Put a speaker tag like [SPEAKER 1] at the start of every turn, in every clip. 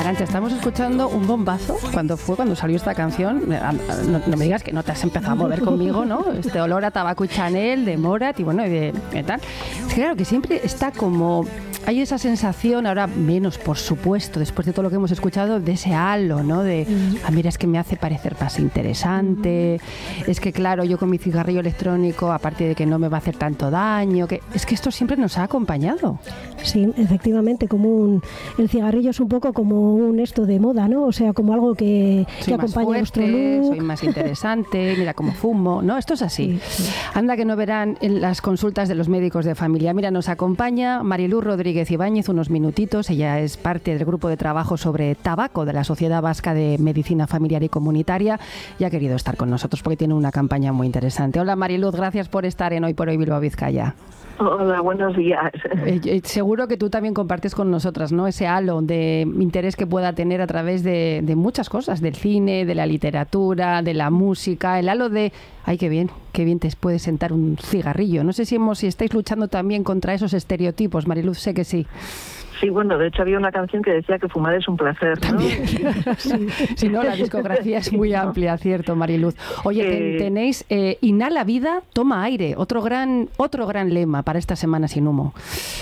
[SPEAKER 1] Arancha, estamos escuchando un bombazo cuando salió esta canción. No me digas que no te has empezado a mover conmigo, ¿no? Este olor a tabaco y Chanel de Morat y bueno, y de tal. Es que claro que siempre está como... Hay esa sensación, ahora menos, por supuesto, después de todo lo que hemos escuchado, de ese halo, ¿no? De, mira, es que me hace parecer más interesante, es que claro, yo con mi cigarrillo electrónico, aparte de que no me va a hacer tanto daño, es que esto siempre nos ha acompañado.
[SPEAKER 2] Sí, efectivamente, el cigarrillo es un poco como un esto de moda, ¿no? O sea, como algo que acompaña nuestro look.
[SPEAKER 1] Soy más interesante, mira cómo fumo, ¿no? Esto es así. Sí. Anda que no verán en las consultas de los médicos de familia. Mira, nos acompaña Mariluz Rodríguez Ibáñez unos minutitos. Ella es parte del grupo de trabajo sobre tabaco de la Sociedad Vasca de Medicina Familiar y Comunitaria y ha querido estar con nosotros porque tiene una campaña muy interesante. Hola Mariluz, gracias por estar en Hoy por Hoy Bilbao Vizcaya.
[SPEAKER 3] Hola, buenos días.
[SPEAKER 1] Seguro que tú también compartes con nosotras, ¿no? Ese halo de interés que pueda tener a través de muchas cosas, del cine, de la literatura, de la música, el halo de, ay, qué bien te puede sentar un cigarrillo. No sé si estáis luchando también contra esos estereotipos, Mariluz, sé que sí.
[SPEAKER 3] Sí, bueno, de hecho había una canción que decía que fumar es un placer, ¿no?
[SPEAKER 1] Sí, no, la discografía es muy amplia, cierto, Mariluz. Oye, tenéis Inhala Vida, Toma Aire, otro gran lema para esta Semana Sin Humo.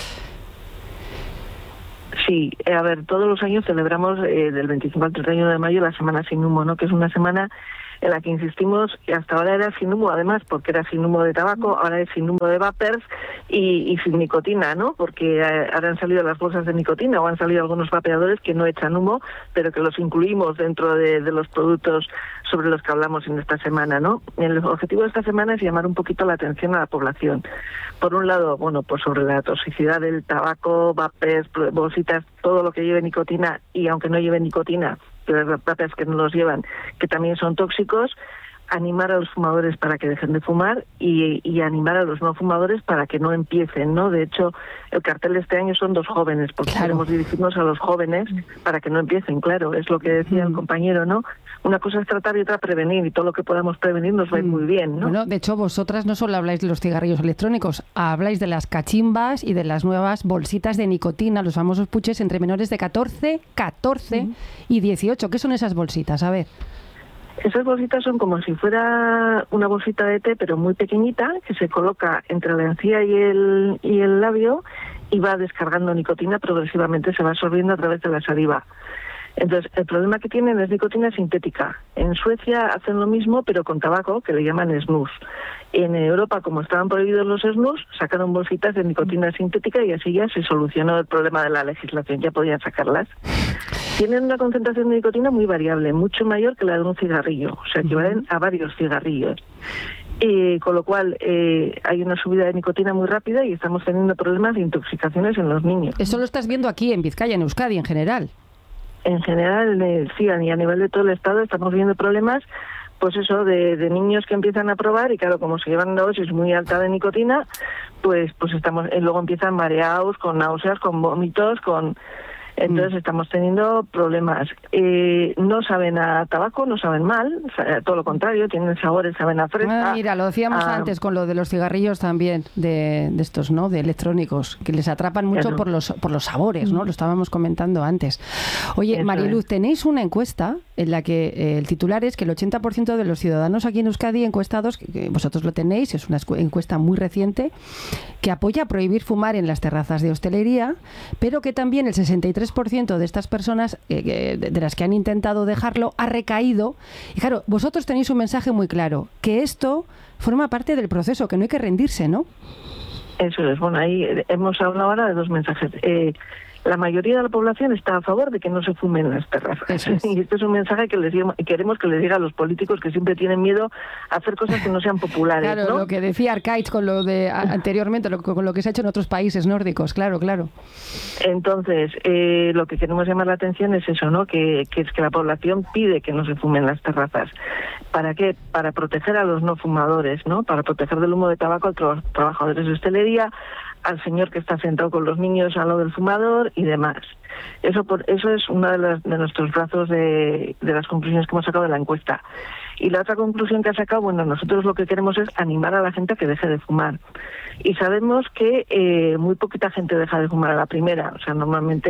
[SPEAKER 3] Sí, a ver, todos los años celebramos del 25 al 31 de mayo la Semana Sin Humo, ¿no? Que es una semana en la que insistimos, que hasta ahora era sin humo, además, porque era sin humo de tabaco, ahora es sin humo de vapers y sin nicotina, ¿no? Porque ahora han salido las bolsas de nicotina o han salido algunos vapeadores que no echan humo, pero que los incluimos dentro de los productos sobre los que hablamos en esta semana, ¿no? El objetivo de esta semana es llamar un poquito la atención a la población. Por un lado, bueno, pues sobre la toxicidad del tabaco, vapers, bolsitas, todo lo que lleve nicotina y aunque no lleve nicotina, las vapers que no los llevan, que también son tóxicos, animar a los fumadores para que dejen de fumar y animar a los no fumadores para que no empiecen, ¿no? De hecho, el cartel de este año son 2 jóvenes, porque queremos dirigirnos a los jóvenes para que no empiecen, claro, es lo que decía el compañero, ¿no? Una cosa es tratar y otra prevenir, y todo lo que podamos prevenir nos va a ir muy bien, ¿no?
[SPEAKER 1] Bueno, de hecho, vosotras no solo habláis de los cigarrillos electrónicos, habláis de las cachimbas y de las nuevas bolsitas de nicotina, los famosos puches entre menores de 14 y 18. ¿Qué son esas bolsitas? A ver.
[SPEAKER 3] Esas bolsitas son como si fuera una bolsita de té, pero muy pequeñita, que se coloca entre la encía y el labio y va descargando nicotina progresivamente, se va absorbiendo a través de la saliva. Entonces, el problema que tienen es nicotina sintética. En Suecia hacen lo mismo, pero con tabaco, que le llaman snus. En Europa, como estaban prohibidos los snus, sacaron bolsitas de nicotina sintética y así ya se solucionó el problema de la legislación, ya podían sacarlas. Tienen una concentración de nicotina muy variable, mucho mayor que la de un cigarrillo, o sea, equivalen a varios cigarrillos. Con lo cual hay una subida de nicotina muy rápida y estamos teniendo problemas de intoxicaciones en los niños.
[SPEAKER 1] Eso lo estás viendo aquí en Vizcaya, en Euskadi en general.
[SPEAKER 3] En general, sí, y a nivel de todo el Estado estamos viendo problemas, pues eso, de niños que empiezan a probar y claro, como se llevan una dosis muy alta de nicotina, pues luego empiezan mareados, con náuseas, con vómitos, entonces estamos teniendo problemas. No saben a tabaco, no saben mal, todo lo contrario, tienen sabores, saben a fresa.
[SPEAKER 1] Mira, lo decíamos antes con lo de los cigarrillos también, de estos, ¿no? De electrónicos, que les atrapan mucho por los sabores, ¿no? Lo estábamos comentando antes. Oye, Mariluz, tenéis una encuesta en la que el titular es que el 80% de los ciudadanos aquí en Euskadi encuestados, que vosotros lo tenéis, es una encuesta muy reciente, que apoya prohibir fumar en las terrazas de hostelería, pero que también el 63% de estas personas, de las que han intentado dejarlo, ha recaído. Y claro, vosotros tenéis un mensaje muy claro, que esto forma parte del proceso, que no hay que rendirse, ¿no?
[SPEAKER 3] Eso es. Bueno, ahí hemos hablado ahora de 2 mensajes. La mayoría de la población está a favor de que no se fume en las terrazas. Y este es un mensaje que queremos que les diga a los políticos que siempre tienen miedo a hacer cosas que no sean populares.
[SPEAKER 1] Claro, ¿no? Lo que decía Arkaitz con lo de anteriormente, con lo que se ha hecho en otros países nórdicos, claro.
[SPEAKER 3] Entonces, lo que queremos llamar la atención es eso, ¿no? Que es que la población pide que no se fume en las terrazas. ¿Para qué? Para proteger a los no fumadores, ¿no? Para proteger del humo de tabaco a los trabajadores de hostelería, al señor que está sentado con los niños al lado del fumador y demás. Eso es uno de nuestros brazos de las conclusiones que hemos sacado de la encuesta. Y la otra conclusión que ha sacado, bueno, nosotros lo que queremos es animar a la gente a que deje de fumar. Y sabemos que muy poquita gente deja de fumar a la primera. O sea, normalmente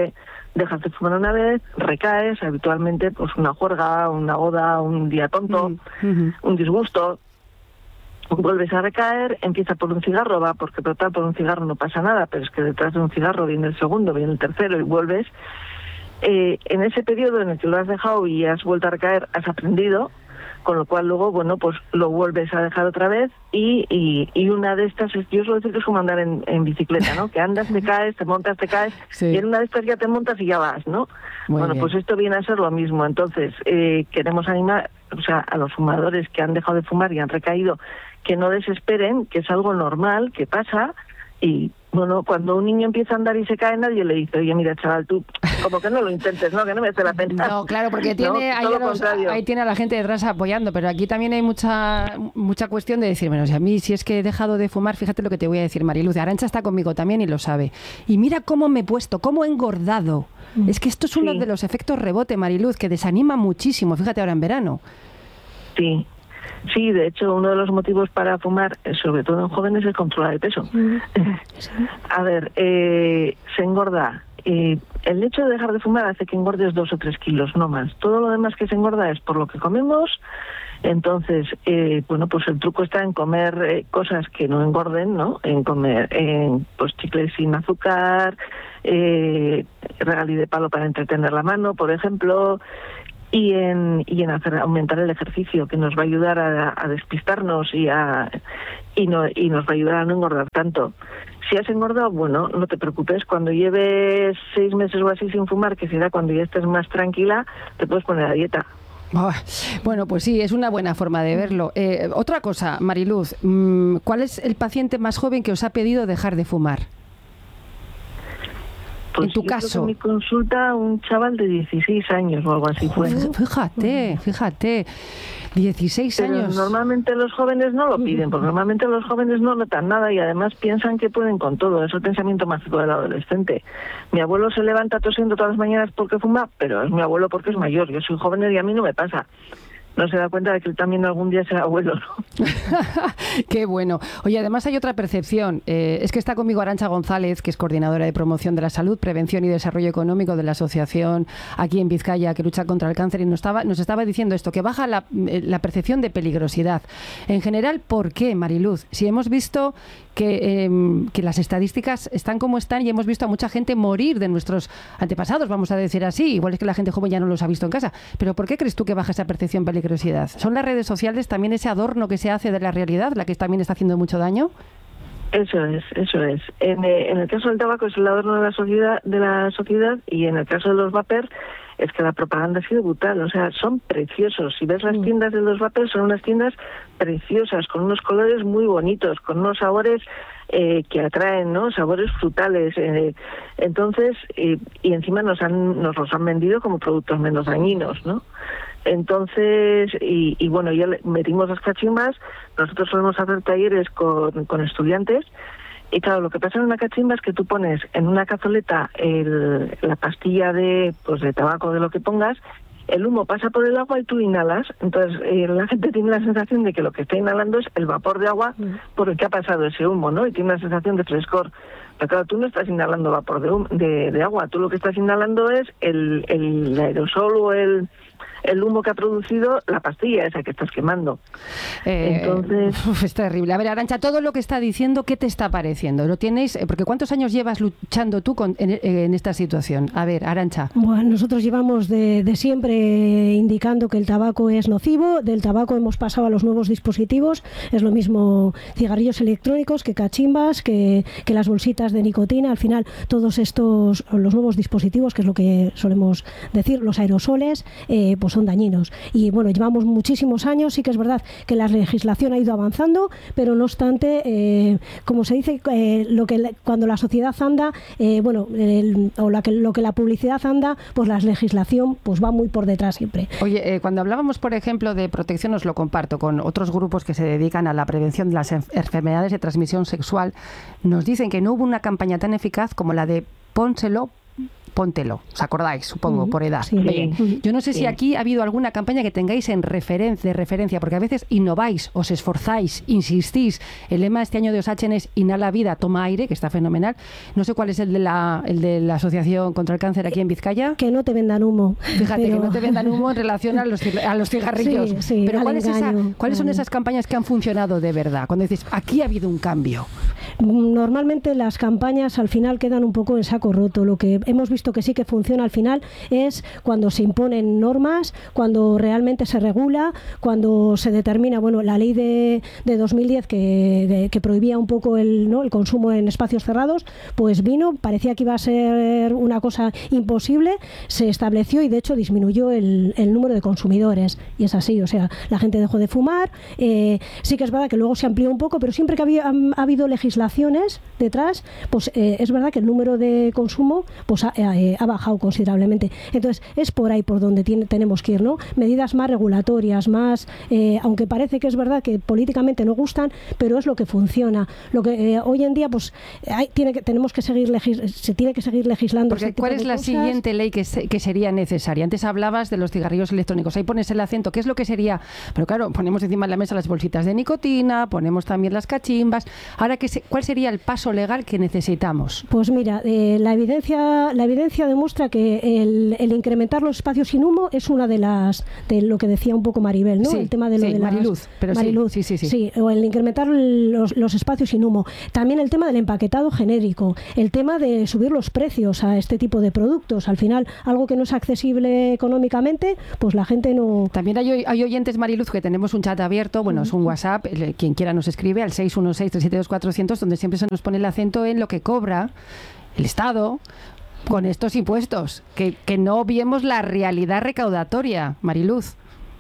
[SPEAKER 3] dejas de fumar una vez, recaes, habitualmente pues una juerga, una boda, un día tonto, un disgusto, vuelves a recaer, empieza por un cigarro, va, porque total por un cigarro no pasa nada, pero es que detrás de un cigarro viene el segundo, viene el tercero y vuelves. En ese periodo en el que lo has dejado y has vuelto a recaer, has aprendido, con lo cual luego, bueno, pues lo vuelves a dejar otra vez y una de estas, yo suelo decir que es como andar en bicicleta, ¿no? Que andas, te caes, te montas, te caes, sí. Y en una de estas ya te montas y ya vas, ¿no? Bueno, pues esto viene a ser lo mismo. Entonces, queremos animar, o sea, a los fumadores que han dejado de fumar y han recaído, que no desesperen, que es algo normal, que pasa. Y bueno, cuando un niño empieza a andar y se cae, nadie le dice, oye, mira, chaval, tú como que no lo intentes, ¿no? Que no merece la pena.
[SPEAKER 1] No, claro, porque tiene, ahí tiene a la gente detrás apoyando, pero aquí también hay mucha cuestión de decir, bueno, si a mí, si es que he dejado de fumar, fíjate lo que te voy a decir, Mariluz. Arantxa está conmigo también y lo sabe. Y mira cómo me he puesto, cómo he engordado. Es que esto es uno de los efectos rebote, Mariluz, que desanima muchísimo. Fíjate ahora en verano.
[SPEAKER 3] Sí. Sí, de hecho, uno de los motivos para fumar, sobre todo en jóvenes, es controlar el peso. A ver, se engorda. El hecho de dejar de fumar hace que engordes 2 o 3 kilos, no más. Todo lo demás que se engorda es por lo que comemos. Entonces, bueno, pues el truco está en comer cosas que no engorden, ¿no? En comer pues chicles sin azúcar, regalí de palo para entretener la mano, por ejemplo. Y en hacer aumentar el ejercicio, que nos va a ayudar a despistarnos y nos va a ayudar a no engordar tanto. Si has engordado, bueno, no te preocupes, cuando lleves 6 meses o así sin fumar, que será cuando ya estés más tranquila, te puedes poner a dieta.
[SPEAKER 1] Bueno, pues sí, es una buena forma de verlo. Otra cosa, Mariluz, ¿cuál es el paciente más joven que os ha pedido dejar de fumar?
[SPEAKER 3] Pues
[SPEAKER 1] en tu caso.
[SPEAKER 3] En mi consulta, un chaval de 16 años o algo así fue.
[SPEAKER 1] Fíjate, 16
[SPEAKER 3] Pero
[SPEAKER 1] años.
[SPEAKER 3] Normalmente los jóvenes no lo piden, porque normalmente los jóvenes no notan nada y además piensan que pueden con todo. Es el pensamiento mágico del adolescente. Mi abuelo se levanta tosiendo todas las mañanas porque fuma, pero es mi abuelo porque es mayor. Yo soy joven y a mí no me pasa. No se da cuenta de que él también algún día será abuelo, ¿no?
[SPEAKER 1] Qué bueno. Oye, además hay otra percepción. Es que está conmigo Arantxa González, que es coordinadora de promoción de la salud, prevención y desarrollo económico de la asociación aquí en Vizcaya que lucha contra el cáncer y nos estaba diciendo esto, que baja la percepción de peligrosidad. En general, ¿por qué, Mariluz? Si hemos visto que las estadísticas están como están y hemos visto a mucha gente morir de nuestros antepasados, vamos a decir así. Igual es que la gente joven ya no los ha visto en casa. Pero ¿por qué crees tú que baja esa percepción de peligrosidad? ¿Son las redes sociales también ese adorno que se hace de la realidad, la que también está haciendo mucho daño?
[SPEAKER 3] Eso es. En el caso del tabaco es el adorno de la sociedad y en el caso de los vapers es que la propaganda ha sido brutal. O sea, son preciosos. Si ves las tiendas de los vapers, son unas tiendas preciosas, con unos colores muy bonitos, con unos sabores que atraen, ¿no? Sabores frutales. Entonces, y encima nos los han vendido como productos menos dañinos, ¿no? Entonces, y bueno, ya metimos las cachimbas. Nosotros solemos hacer talleres con estudiantes. Y claro, lo que pasa en una cachimba es que tú pones en una cazoleta la pastilla de tabaco, de lo que pongas, el humo pasa por el agua y tú inhalas. Entonces la gente tiene la sensación de que lo que está inhalando es el vapor de agua por el que ha pasado ese humo, ¿no? Y tiene una sensación de frescor. Pero claro, tú no estás inhalando vapor de agua, tú lo que estás inhalando es el aerosol o el humo que ha producido la pastilla esa que estás quemando. Entonces
[SPEAKER 1] es terrible. A ver, Arantxa, todo lo que está diciendo, ¿qué te está pareciendo? ¿Lo tienes? Porque ¿cuántos años llevas luchando tú en esta situación? A ver, Arantxa.
[SPEAKER 2] Bueno, nosotros llevamos de siempre indicando que el tabaco es nocivo. Del tabaco hemos pasado a los nuevos dispositivos. Es lo mismo cigarrillos electrónicos que cachimbas, que las bolsitas de nicotina. Al final, todos estos, los nuevos dispositivos, que es lo que solemos decir, los aerosoles, pues son dañinos. Y bueno, llevamos muchísimos años, sí que es verdad que la legislación ha ido avanzando, pero no obstante, como se dice, cuando la sociedad anda, lo que la publicidad anda, pues la legislación pues va muy por detrás siempre.
[SPEAKER 1] Oye, cuando hablábamos, por ejemplo, de protección, os lo comparto con otros grupos que se dedican a la prevención de las enfermedades de transmisión sexual, nos dicen que no hubo una campaña tan eficaz como la de Pónselo Póntelo. ¿Os acordáis? Supongo, por edad.
[SPEAKER 2] Sí.
[SPEAKER 1] Bien. Yo no sé si aquí ha habido alguna campaña que tengáis de referencia, porque a veces innováis, os esforzáis, insistís. El lema este año de Osachen es Inhala vida, toma aire, que está fenomenal. No sé cuál es el de la Asociación contra el Cáncer aquí en Vizcaya.
[SPEAKER 2] Que no te vendan humo.
[SPEAKER 1] Fíjate, que no te vendan humo en relación a los cigarrillos.
[SPEAKER 2] Sí,
[SPEAKER 1] pero ¿cuáles son esas campañas que han funcionado de verdad? Cuando dices, aquí ha habido un cambio.
[SPEAKER 2] Normalmente las campañas al final quedan un poco en saco roto. Lo que hemos visto que sí que funciona al final es cuando se imponen normas, cuando realmente se regula, cuando se determina, la ley de 2010 que prohibía un poco el consumo en espacios cerrados, pues parecía que iba a ser una cosa imposible, se estableció y de hecho disminuyó el número de consumidores, y es así, o sea, la gente dejó de fumar. Sí que es verdad que luego se amplió un poco, pero siempre que ha habido legislaciones detrás, pues es verdad que el número de consumo pues ha bajado considerablemente. Entonces es por ahí por donde tenemos que ir, ¿no? Medidas más regulatorias, más, aunque parece que es verdad que políticamente no gustan, pero es lo que funciona. Lo que hoy en día pues tenemos que seguir se tiene que seguir legislando.
[SPEAKER 1] Porque ¿cuál es la siguiente ley que sería necesaria? Antes hablabas de los cigarrillos electrónicos, ahí pones el acento, ¿qué es lo que sería? Pero claro, ponemos encima de la mesa las bolsitas de nicotina, ponemos también las cachimbas. Ahora, ¿cuál sería el paso legal que necesitamos?
[SPEAKER 2] Pues mira, la evidencia demuestra que el incrementar los espacios sin humo es una de lo que decía un poco Maribel, ¿no?
[SPEAKER 1] Sí,
[SPEAKER 2] el tema de lo de
[SPEAKER 1] Mariluz, pero
[SPEAKER 2] Mariluz,
[SPEAKER 1] sí.
[SPEAKER 2] Sí, o el incrementar los espacios sin humo. También el tema del empaquetado genérico, el tema de subir los precios a este tipo de productos. Al final, algo que no es accesible económicamente, pues la gente no...
[SPEAKER 1] También hay oyentes, Mariluz, que tenemos un chat abierto, es un WhatsApp, quien quiera nos escribe al 616-372-400, donde siempre se nos pone el acento en lo que cobra el Estado con estos impuestos, que no obviemos la realidad recaudatoria, Mariluz.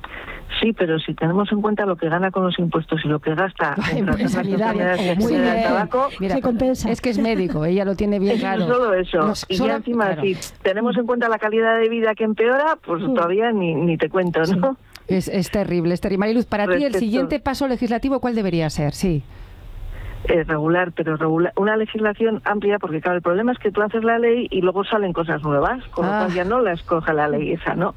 [SPEAKER 3] Sí, pero si tenemos en cuenta lo que gana con los impuestos y lo que gasta
[SPEAKER 1] en sanidad, muy bien.
[SPEAKER 3] El tabaco,
[SPEAKER 2] mira, se compensa.
[SPEAKER 1] Es que es médico, ella lo tiene bien claro.
[SPEAKER 3] Es solo eso. Y ya encima, claro, si tenemos en cuenta la calidad de vida que empeora, pues todavía ni te cuento, ¿no?
[SPEAKER 1] Es terrible, es terrible. Mariluz, para ti el siguiente paso legislativo, ¿cuál debería ser? Sí.
[SPEAKER 3] Regular, pero una legislación amplia, porque claro, el problema es que tú haces la ley y luego salen cosas nuevas, con lo cual ya no la escoge la ley esa, ¿no?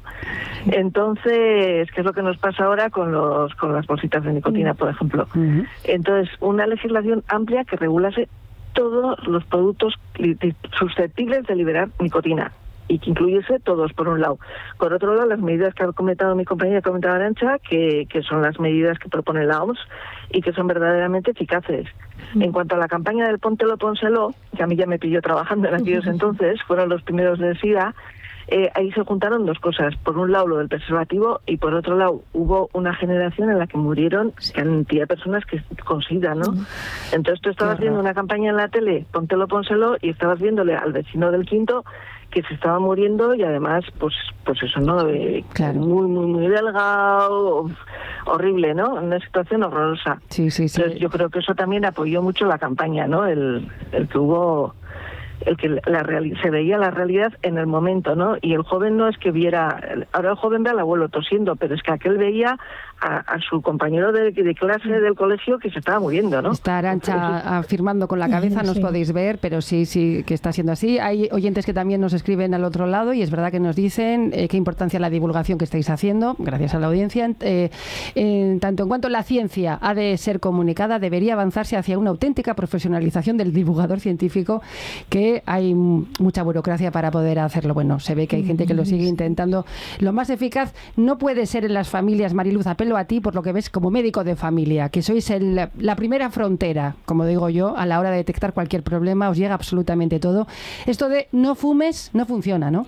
[SPEAKER 3] Entonces, ¿qué es lo que nos pasa ahora con las bolsitas de nicotina, por ejemplo? Entonces, una legislación amplia que regulase todos los productos susceptibles de liberar nicotina y que incluyese todos, por un lado. Por otro lado, las medidas que ha comentado mi compañera, comentaba Arantxa, que son las medidas que propone la OMS y que son verdaderamente eficaces. En cuanto a la campaña del Póntelo, Pónselo, que a mí ya me pilló trabajando en aquellos entonces, fueron los primeros del SIDA, ahí se juntaron dos cosas. Por un lado, lo del preservativo, y por otro lado, hubo una generación en la que murieron cantidad de personas con SIDA, ¿no? Entonces tú estabas viendo una campaña en la tele, Póntelo, Pónselo, y estabas viéndole al vecino del quinto que se estaba muriendo y además, pues eso, ¿no?
[SPEAKER 1] Claro.
[SPEAKER 3] Muy delgado, horrible, ¿no? Una situación horrorosa.
[SPEAKER 1] Sí.
[SPEAKER 3] Entonces yo creo que eso también apoyó mucho la campaña, ¿no? El que hubo... el que se veía la realidad en el momento, ¿no? Y el joven no es que viera... Ahora el joven ve al abuelo tosiendo, pero es que aquel veía a su compañero de clase del colegio que se estaba muriendo, ¿no?
[SPEAKER 1] Está Arantxa afirmando con la cabeza, no os podéis ver, pero sí que está siendo así. Hay oyentes que también nos escriben al otro lado y es verdad que nos dicen qué importancia la divulgación que estáis haciendo, gracias a la audiencia. Tanto en cuanto la ciencia ha de ser comunicada, debería avanzarse hacia una auténtica profesionalización del divulgador científico, que hay mucha burocracia para poder hacerlo. Bueno, se ve que hay gente que lo sigue intentando. Lo más eficaz no puede ser en las familias. Mariluz, apelo a ti por lo que ves como médico de familia, que sois la primera frontera, como digo yo, a la hora de detectar cualquier problema, os llega absolutamente todo. Esto de no fumes no funciona, ¿no?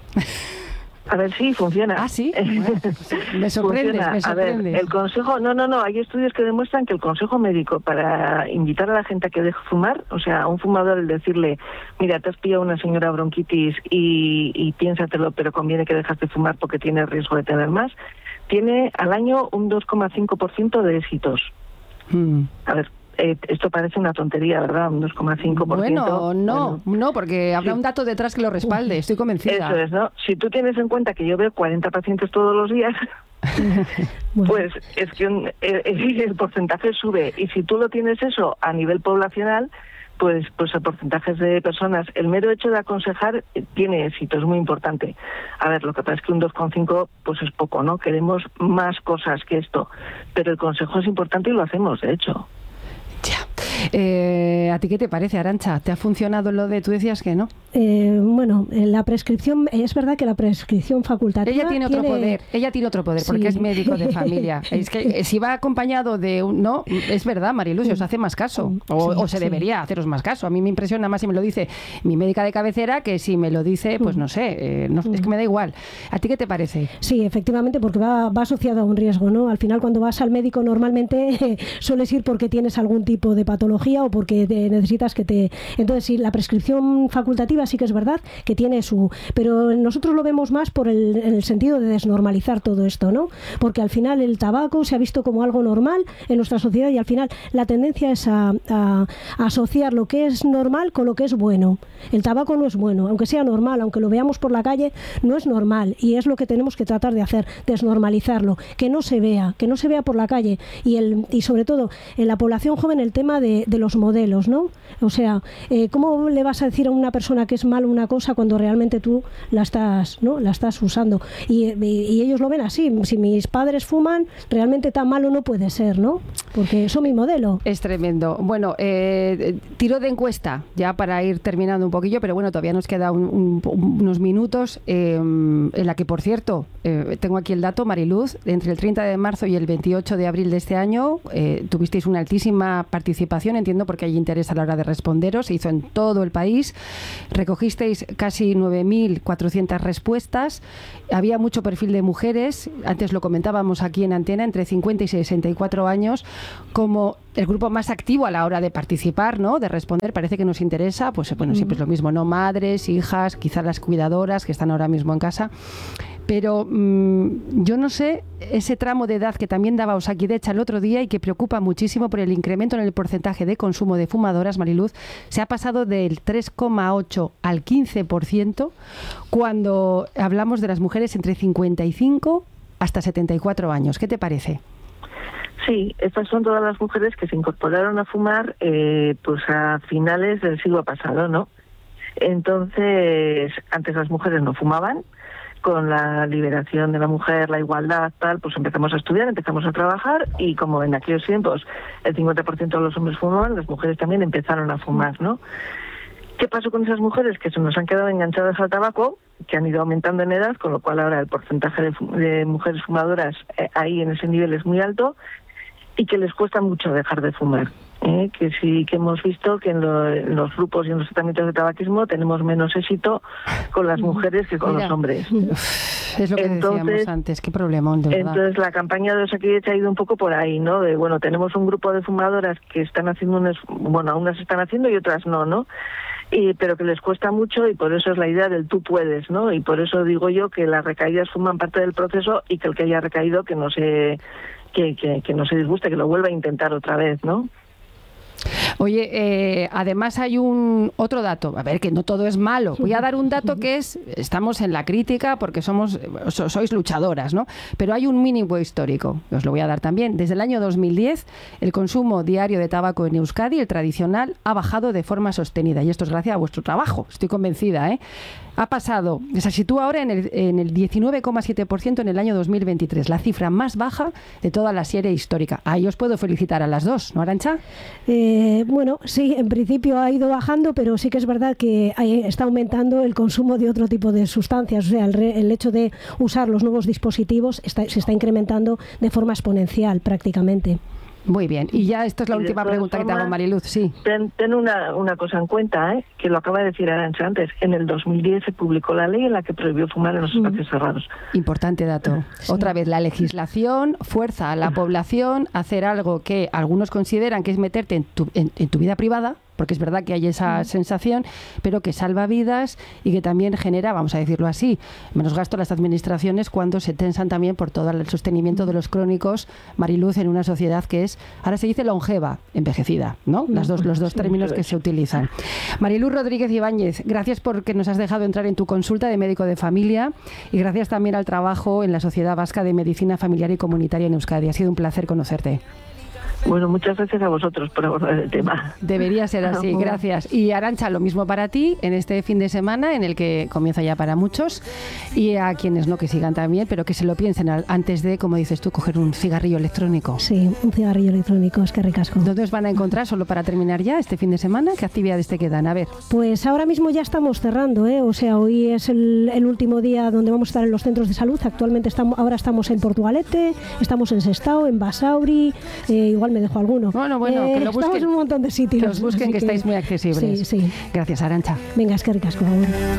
[SPEAKER 3] A ver, sí, funciona.
[SPEAKER 1] Ah, sí. Bueno, pues me sorprende.
[SPEAKER 3] A ver, el consejo... No, hay estudios que demuestran que el consejo médico para invitar a la gente a que deje fumar, o sea, a un fumador, el decirle, mira, te has pillado una señora bronquitis y piénsatelo, pero conviene que dejas de fumar porque tienes riesgo de tener más, tiene al año un 2,5% de éxitos. A ver, esto parece una tontería, ¿verdad? Un 2,5%.
[SPEAKER 1] Bueno, no, porque habrá un dato detrás que lo respalde, estoy convencida.
[SPEAKER 3] Eso es, ¿no? Si tú tienes en cuenta que yo veo 40 pacientes todos los días, pues es que el porcentaje sube. Y si tú lo tienes eso a nivel poblacional, pues a porcentajes de personas. El mero hecho de aconsejar tiene éxito, es muy importante. A ver, lo que pasa es que un 2,5 pues es poco, ¿no? Queremos más cosas que esto, pero el consejo es importante y lo hacemos, de hecho.
[SPEAKER 1] Ya. ¿A ti qué te parece, Arantxa? ¿Te ha funcionado lo de, tú decías que no?
[SPEAKER 2] Bueno, la prescripción, es verdad que la prescripción facultativa...
[SPEAKER 1] Ella tiene otro poder, porque es médico de familia. Es que si va acompañado de un... No, es verdad, Mariluz, os hace más caso, o se debería haceros más caso. A mí me impresiona más si me lo dice mi médica de cabecera que si me lo dice, pues no sé, es que me da igual. ¿A ti qué te parece?
[SPEAKER 2] Sí, efectivamente, porque va asociado a un riesgo, ¿no? Al final, cuando vas al médico, normalmente sueles ir porque tienes algún tipo de patología o porque necesitas que te... Entonces, sí, la prescripción facultativa sí que es verdad que tiene su... Pero nosotros lo vemos más por en el sentido de desnormalizar todo esto, ¿no? Porque al final el tabaco se ha visto como algo normal en nuestra sociedad y al final la tendencia es a asociar lo que es normal con lo que es bueno. El tabaco no es bueno, aunque sea normal, aunque lo veamos por la calle, no es normal y es lo que tenemos que tratar de hacer, desnormalizarlo, que no se vea por la calle y sobre todo en la población joven el tema de los modelos, ¿no? O sea, ¿cómo le vas a decir a una persona que es malo una cosa cuando realmente tú la estás usando? Y ellos lo ven así. Si mis padres fuman, realmente tan malo no puede ser, ¿no? Porque son mi modelo.
[SPEAKER 1] Es tremendo. Bueno, tiro de encuesta, ya para ir terminando un poquillo, pero bueno, todavía nos queda unos minutos, en la que, por cierto, tengo aquí el dato, Mariluz, entre el 30 de marzo y el 28 de abril de este año, tuvisteis una altísima participación, entiendo porque hay interés a la hora de responderos, se hizo en todo el país, recogisteis casi 9.400 respuestas, había mucho perfil de mujeres, antes lo comentábamos aquí en Antena, entre 50 y 64 años, como el grupo más activo a la hora de participar, ¿no? De responder, parece que nos interesa, pues bueno, siempre es lo mismo, ¿no? Madres, hijas, quizás las cuidadoras que están ahora mismo en casa. Pero yo no sé, ese tramo de edad que también daba Osakidetza el otro día y que preocupa muchísimo por el incremento en el porcentaje de consumo de fumadoras, Mariluz, se ha pasado del 3,8 al 15% cuando hablamos de las mujeres entre 55 hasta 74 años. ¿Qué te parece?
[SPEAKER 3] Sí, estas son todas las mujeres que se incorporaron a fumar pues a finales del siglo pasado, ¿no? Entonces, antes las mujeres no fumaban. Con la liberación de la mujer, la igualdad, tal, pues empezamos a estudiar, empezamos a trabajar y como en aquellos tiempos el 50% de los hombres fumaban, las mujeres también empezaron a fumar, ¿no? ¿Qué pasó con esas mujeres? Que se nos han quedado enganchadas al tabaco, que han ido aumentando en edad, con lo cual ahora el porcentaje de mujeres fumadoras ahí en ese nivel es muy alto y que les cuesta mucho dejar de fumar. Que sí que hemos visto que en los grupos y en los tratamientos de tabaquismo tenemos menos éxito con las mujeres que con los hombres.
[SPEAKER 1] Es lo que decíamos antes, qué problema, de verdad.
[SPEAKER 3] Entonces la campaña de Osakidetza ha ido un poco por ahí, ¿no? De bueno, tenemos un grupo de fumadoras que están haciendo unas están haciendo y otras no, pero que les cuesta mucho y por eso es la idea del tú puedes, ¿no? Y por eso digo yo que las recaídas forman parte del proceso y que el que haya recaído que no se disguste, que lo vuelva a intentar otra vez, ¿no?
[SPEAKER 1] Oye, además hay otro dato, a ver, que no todo es malo. Voy a dar un dato que estamos en la crítica porque sois luchadoras, ¿no? Pero hay un mínimo histórico, os lo voy a dar también. Desde el año 2010, el consumo diario de tabaco en Euskadi, el tradicional, ha bajado de forma sostenida. Y esto es gracias a vuestro trabajo, estoy convencida, ¿eh? Ha pasado, se sitúa ahora en el 19,7% en el año 2023, la cifra más baja de toda la serie histórica. Ahí os puedo felicitar a las dos, ¿no, Arantxa?
[SPEAKER 2] Bueno, sí, en principio ha ido bajando, pero sí que es verdad que está aumentando el consumo de otro tipo de sustancias. O sea, el hecho de usar los nuevos dispositivos se está incrementando de forma exponencial prácticamente.
[SPEAKER 1] Muy bien, y ya esta es la última pregunta que te hago, Mariluz. Sí.
[SPEAKER 3] Ten una cosa en cuenta, que lo acaba de decir Arantxa antes. En el 2010 se publicó la ley en la que prohibió fumar en los espacios cerrados.
[SPEAKER 1] Importante dato. Sí. Otra vez, la legislación fuerza a la población a hacer algo que algunos consideran que es meterte en tu vida privada, porque es verdad que hay esa sensación, pero que salva vidas y que también genera, vamos a decirlo así, menos gasto a las administraciones cuando se tensan también por todo el sostenimiento de los crónicos, Mariluz, en una sociedad que es, ahora se dice longeva, envejecida, ¿no? Los dos términos que se utilizan. Mariluz Rodríguez Ibáñez, gracias porque nos has dejado entrar en tu consulta de médico de familia y gracias también al trabajo en la Sociedad Vasca de Medicina Familiar y Comunitaria en Euskadi. Ha sido un placer conocerte.
[SPEAKER 3] Bueno, muchas gracias a vosotros por abordar el tema.
[SPEAKER 1] Debería ser así, gracias. Y Arantxa, lo mismo para ti en este fin de semana, en el que comienza ya para muchos, y a quienes no, que sigan también, pero que se lo piensen antes de, como dices tú, coger un cigarrillo electrónico.
[SPEAKER 2] Sí, un cigarrillo electrónico, es que ricasco.
[SPEAKER 1] ¿Dónde os van a encontrar, solo para terminar ya este fin de semana? ¿Qué actividades te quedan? A ver.
[SPEAKER 2] Pues ahora mismo ya estamos cerrando, o sea, hoy es el último día donde vamos a estar en los centros de salud. Actualmente ahora estamos en Portugalete, estamos en Sestao, en Basauri, igual me dejo alguno.
[SPEAKER 1] Bueno, que lo busquen.
[SPEAKER 2] Estamos en un montón de sitios.
[SPEAKER 1] Que os busquen, que estáis muy accesibles.
[SPEAKER 2] Sí.
[SPEAKER 1] Gracias, Arantxa.
[SPEAKER 2] Venga, es que ricasco, por favor.